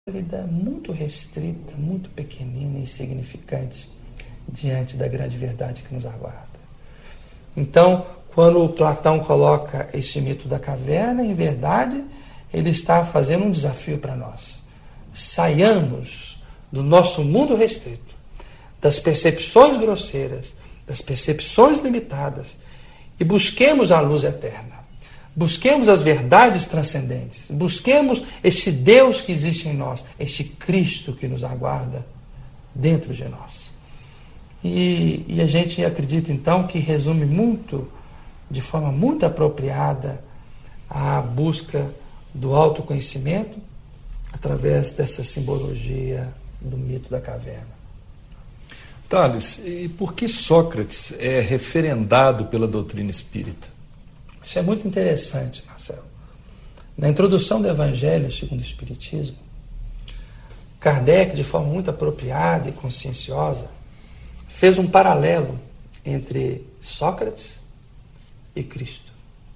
muito restrita, muito pequenina e insignificante diante da grande verdade que nos aguarda. Então, quando Platão coloca este mito da caverna, em verdade, ele está fazendo um desafio para nós. Saiamos do nosso mundo restrito, das percepções grosseiras, das percepções limitadas, e busquemos a luz eterna. Busquemos as verdades transcendentes. Busquemos este Deus que existe em nós, este Cristo que nos aguarda dentro de nós. E a gente acredita, então, que resume muito, de forma muito apropriada, a busca do autoconhecimento através dessa simbologia do mito da caverna. Tales, e por que Sócrates é referendado pela doutrina espírita? Isso é muito interessante, Marcelo. Na introdução do Evangelho segundo o Espiritismo, Kardec, de forma muito apropriada e conscienciosa, fez um paralelo entre Sócrates e Cristo.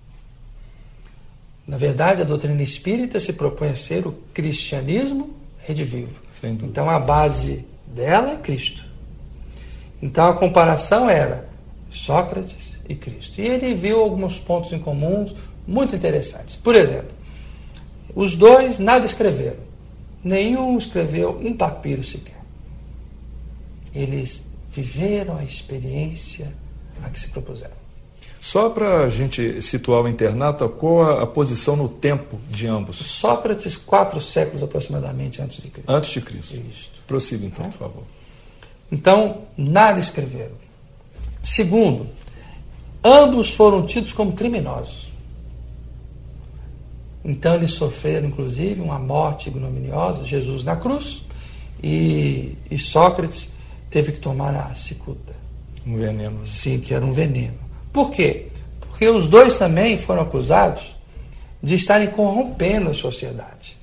Na verdade, a doutrina espírita se propõe a ser o cristianismo redivivo. Então, a base dela é Cristo. Então, a comparação era Sócrates e Cristo. E ele viu alguns pontos em comuns muito interessantes. Por exemplo, os dois nada escreveram. Nenhum escreveu um papiro sequer. Eles viveram a experiência a que se propuseram. Só para a gente situar o internato, qual a posição no tempo de ambos? Sócrates, 4 séculos aproximadamente antes de Cristo. Antes de Cristo. Isso. Prossiga então, por favor. Então, nada escreveram. Segundo, ambos foram tidos como criminosos. Então, eles sofreram, inclusive, uma morte ignominiosa, Jesus na cruz, e Sócrates teve que tomar a cicuta. Um veneno. Sim, que era um veneno. Por quê? Porque os dois também foram acusados de estarem corrompendo a sociedade.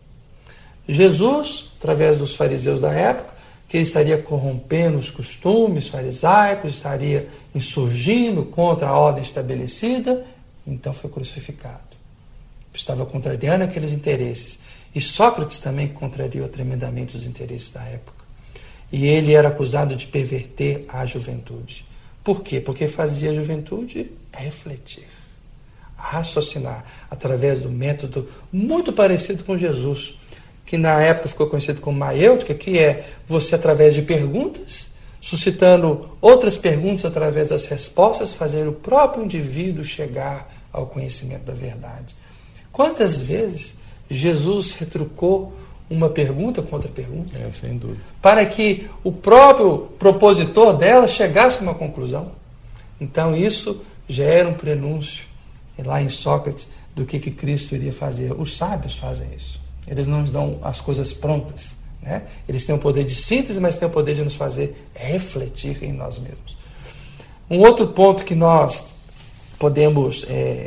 Jesus, através dos fariseus da época, que ele estaria corrompendo os costumes farisaicos, estaria insurgindo contra a ordem estabelecida, então foi crucificado. Estava contrariando aqueles interesses. E Sócrates também contrariou tremendamente os interesses da época. E ele era acusado de perverter a juventude. Por quê? Porque fazia a juventude refletir, raciocinar, através do método muito parecido com Jesus, que na época ficou conhecido como maêutica, que é você, através de perguntas, suscitando outras perguntas através das respostas, fazer o próprio indivíduo chegar ao conhecimento da verdade. Quantas vezes Jesus retrucou uma pergunta com outra pergunta? Sem dúvida. Para que o próprio propositor dela chegasse a uma conclusão. Então isso já era um prenúncio, lá em Sócrates, do que Cristo iria fazer. Os sábios fazem isso. Eles não nos dão as coisas prontas, né? Eles têm o poder de síntese, mas têm o poder de nos fazer refletir em nós mesmos. Um outro ponto que nós podemos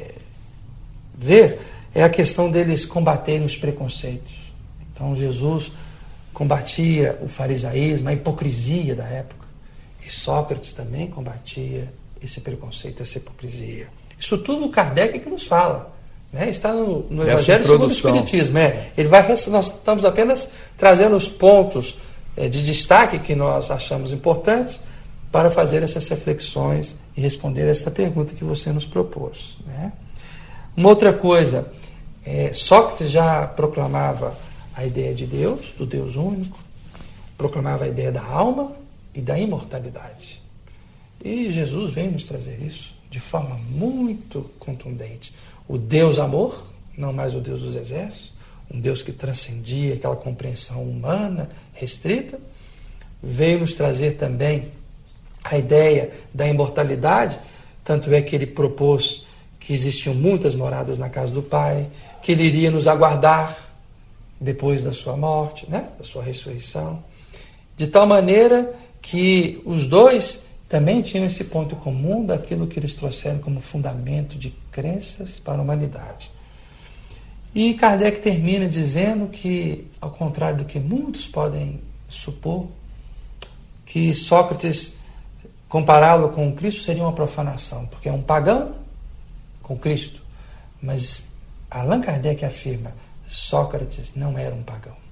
ver é a questão deles combaterem os preconceitos. Então Jesus combatia o farisaísmo, a hipocrisia da época. E Sócrates também combatia esse preconceito, essa hipocrisia. Isso tudo o Kardec que nos fala. Está no Evangelho segundo o Espiritismo. Nós estamos apenas trazendo os pontos de destaque que nós achamos importantes para fazer essas reflexões e responder essa pergunta que você nos propôs. Uma outra coisa, Sócrates já proclamava a ideia de Deus, do Deus único, proclamava a ideia da alma e da imortalidade. E Jesus vem nos trazer isso de forma muito contundente. O Deus amor, não mais o Deus dos exércitos, um Deus que transcendia aquela compreensão humana restrita, veio nos trazer também a ideia da imortalidade, tanto é que ele propôs que existiam muitas moradas na casa do Pai, que ele iria nos aguardar depois da sua morte, da sua ressurreição, de tal maneira que os dois também tinham esse ponto comum daquilo que eles trouxeram como fundamento de crenças para a humanidade. E Kardec termina dizendo que, ao contrário do que muitos podem supor, que Sócrates, compará-lo com Cristo, seria uma profanação, porque é um pagão com Cristo. Mas Allan Kardec afirma: Sócrates não era um pagão.